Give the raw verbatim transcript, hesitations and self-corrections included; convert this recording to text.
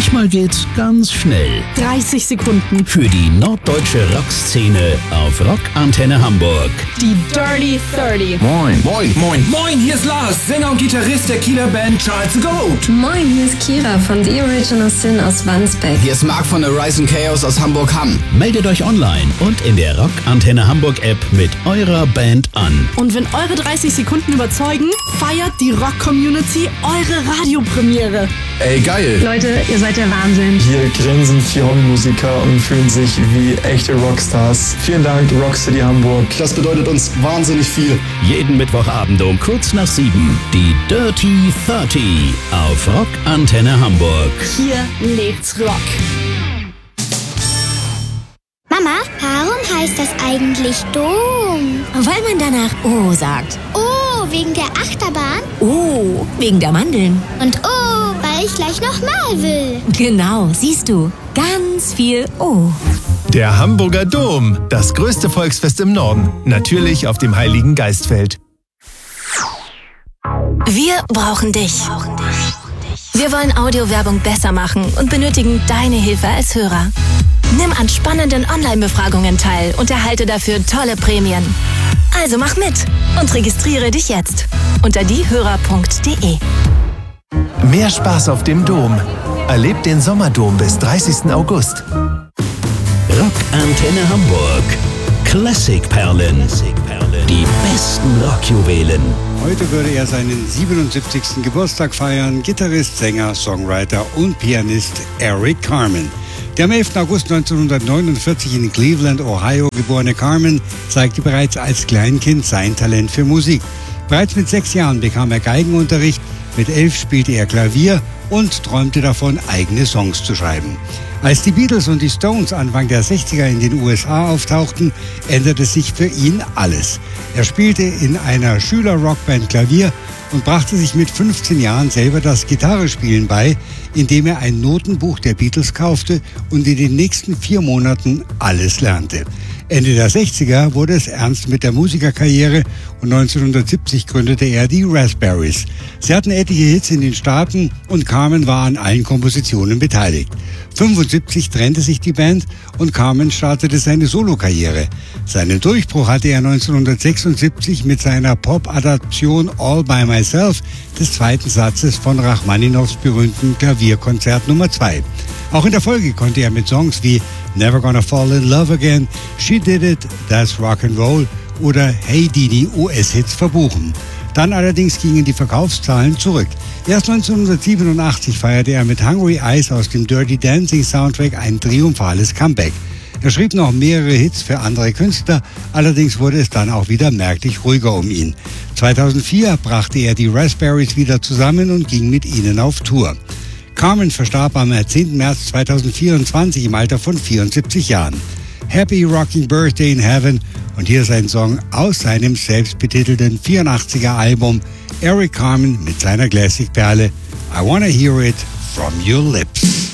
Manchmal geht's ganz schnell. dreißig Sekunden Für die norddeutsche Rockszene auf Rockantenne Hamburg. Die Dirty dreißig. Moin. Moin. Moin. Moin, hier ist Lars, Sänger und Gitarrist der Kieler Band Charles the Goat. Moin, hier ist Kira von The Original Sin aus Wandsbek. Hier ist Marc von Arise and Chaos aus Hamburg-Hamm. Meldet euch online und in der Rockantenne Hamburg App mit eurer Band an. Und wenn eure dreißig Sekunden überzeugen, feiert die Rock-Community eure Radiopremiere. Ey, geil. Leute, ihr seid der Wahnsinn. Hier grinsen vier Hobbymusiker und fühlen sich wie echte Rockstars. Vielen Dank, Rockcity Hamburg. Das bedeutet uns wahnsinnig viel. Jeden Mittwochabend um kurz nach sieben. Die Dirty dreißig auf Rockantenne Hamburg. Hier lebt's Rock. Mama, warum heißt das eigentlich Dom? Weil man danach O sagt. Oh, wegen der Achterbahn? Oh, wegen der Mandeln. Und oh, weil ich gleich nochmal will. Genau, siehst du. Ganz viel O. Der Hamburger Dom, das größte Volksfest im Norden. Natürlich auf dem Heiligen Geistfeld. Wir brauchen dich. Wir wollen Audiowerbung besser machen und benötigen deine Hilfe als Hörer. Nimm an spannenden Online-Befragungen teil und erhalte dafür tolle Prämien. Also mach mit und registriere dich jetzt unter diehörer punkt de. Mehr Spaß auf dem Dom. Erlebt den Sommerdom bis dreißigsten August. Rockantenne Hamburg. Klassikperlen. Die besten Rockjuwelen. Heute würde er seinen siebenundsiebzigsten Geburtstag feiern. Gitarrist, Sänger, Songwriter und Pianist Eric Carmen. Der am elften August neunzehnhundertneunundvierzig in Cleveland, Ohio geborene Carmen zeigte bereits als Kleinkind sein Talent für Musik. Bereits mit sechs Jahren bekam er Geigenunterricht, mit elf spielte er Klavier und träumte davon, eigene Songs zu schreiben. Als die Beatles und die Stones Anfang der sechziger in den U S A auftauchten, änderte sich für ihn alles. Er spielte in einer Schüler-Rockband Klavier und brachte sich mit fünfzehn Jahren selber das Gitarrespielen bei, indem er ein Notenbuch der Beatles kaufte und in den nächsten vier Monaten alles lernte. Ende der sechziger wurde es ernst mit der Musikerkarriere und neunzehnhundertsiebzig gründete er die Raspberries. Sie hatten etliche Hits in den Staaten und Carmen war an allen Kompositionen beteiligt. fünfundsiebzig trennte sich die Band und Carmen startete seine Solokarriere. Seinen Durchbruch hatte er neunzehnhundertsechsundsiebzig mit seiner Pop-Adaption All by Myself des zweiten Satzes von Rachmaninows berühmten Klavierkonzert Nummer zwei. Auch in der Folge konnte er mit Songs wie Never Gonna Fall in Love Again, She Did It, That's Rock'n'Roll oder Hey Didi U S-Hits verbuchen. Dann allerdings gingen die Verkaufszahlen zurück. Erst neunzehnhundertsiebenundachtzig feierte er mit Hungry Eyes aus dem Dirty Dancing Soundtrack ein triumphales Comeback. Er schrieb noch mehrere Hits für andere Künstler, allerdings wurde es dann auch wieder merklich ruhiger um ihn. zweitausendvier brachte er die Raspberries wieder zusammen und ging mit ihnen auf Tour. Carmen verstarb am zehnten März zweitausendvierundzwanzig im Alter von vierundsiebzig Jahren. Happy Rocking Birthday in Heaven und hier ist ein Song aus seinem selbstbetitelten vierundachtziger Album Eric Carmen mit seiner Classic-Perle I Wanna Hear It From Your Lips.